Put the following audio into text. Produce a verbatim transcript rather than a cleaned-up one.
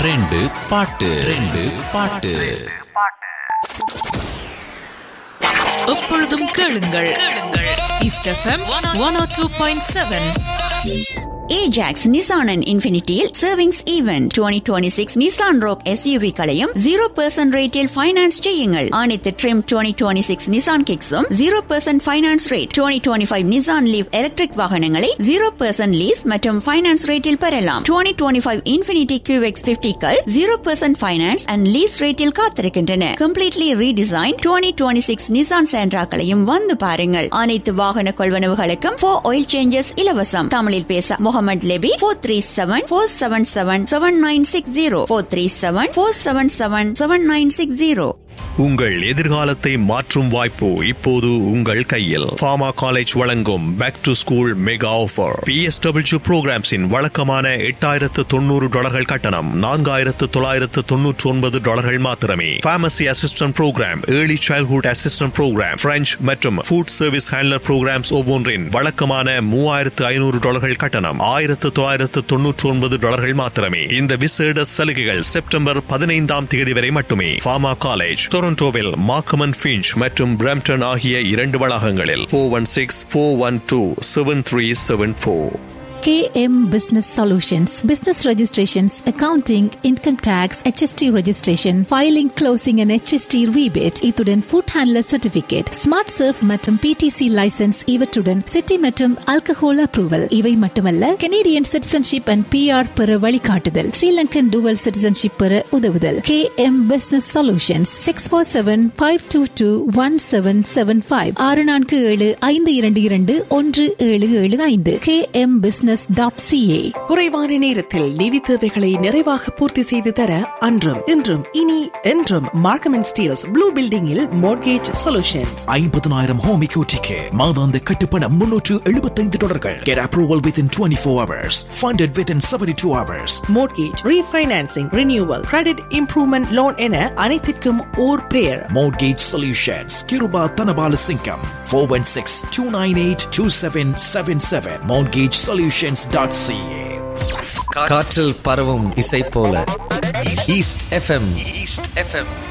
ரெண்டு பாட்டு ரெண்டு பாட்டு. எப்பொழுதும் கேளுங்கள் கேளுங்கள் east FM one O two point seven. Ajax Nissan and Infinityil Savings Event twenty twenty-six Nissan Rogue S U V களையும் zero percent ரேட்டில் ஃபைனான்ஸ் செய்யுங்கள். அனைத்து trim twenty twenty-six Nissan Kicks-உம் zero percent finance rate. twenty twenty-five Nissan Leaf electric வாகனங்களை zero percent lease மற்றும் finance ரேட்டில் பெறலாம். twenty twenty-five Infiniti Q X fifty-கள் zero percent finance and lease ரேட்டில் காத்திருக்கின்றன. Completely redesigned twenty twenty-six Nissan Sentra-களையும் வந்து பாருங்கள். அனைத்து வாகன கொள்வனவுகளுக்கும் four oil changes இலவசம். தமிழில் பேச Mohammed Lebbe four three seven four seven seven seven nine six zero four three seven four seven seven seven nine six zero. உங்கள் எதிர்காலத்தை மாற்றும் வாய்ப்பு இப்போது உங்கள் கையில். ஃபார்மா காலேஜ் வழங்கும் back to school mega offer. B S W புரோகிராம்ஸின் வழக்கமான எட்டாயிரத்து தொண்ணூறு டாலர்கள் கட்டணம் நான்காயிரத்து தொள்ளாயிரத்து தொன்னூற்றி ஒன்பது டாலர்கள் மாத்திரமே. Pharmacy assistant program, early childhood assistant program, French மற்றும் ஃபுட் சர்வீஸ் ஹேண்ட்லர் புரோகிராம்ஸ் ஒவ்வொன்றின் வழக்கமான மூவாயிரத்து ஐநூறு டாலர்கள் கட்டணம் ஆயிரத்து தொள்ளாயிரத்து தொன்னூற்றி ஒன்பது டாலர்கள் மாத்திரமே. இந்த விசேட சலுகைகள் செப்டம்பர் பதினைந்தாம் தேதி வரை மட்டுமே. ஃபார்மா காலேஜ் டொரண்டோவில் மார்க்கம் ஃபிஞ்ச் மற்றும் பிரம்டன் ஆகிய இரண்டு வளாகங்களில் four one six four one two seven three seven four. K M Business Solutions, business registrations, accounting, income tax, H S T registration, filing, closing and H S T rebate, இத்துடன் food handler certificate, smart surf மற்றும் P T C license, இவற்றுடன் city மற்றும் alcohol approval. இவை மட்டுமல்ல, Canadian citizenship and P R பெற வழிகாட்டுதல், Sri Lankan dual citizenship பெற உதவுதல். K M Business Solutions six four seven five two two one seven seven five ஆறு நான்கு ஏழு ஐந்து இரண்டு இரண்டு ஒன்று ஏழு ஏழு ஐந்து. K M Business குறைவான நேரத்தில் நிதி தேவைகளை நிறைவாக பூர்த்தி செய்து தர அன்றும் இன்றும் இனி என்றும் மார்க்கம் அண்ட் ஸ்டீல்ஸ் ப்ளூ பில்டிங்கில் மோர்கேஜ் சொல்யூஷன்ஸ். ஐம்பதனாயிரம் ஹோம் எக்யூட்டிக்கு மாதாந்த கட்டுப்பணம் முன்னூற்று எழுபத்தைந்து டாலர்கள். Get approval within twenty-four hours. Funded within seventy-two hours. Mortgage refinancing, renewal, credit improvement loan என அனைத்திற்கும் ஓர் பெயர். Mortgage Solutions. Kiruba Tanabala Singham four one six two nine eight two seven seven seven. Mortgage Solutions. காற்றில் பரவும் இசை போல east FM. East FM.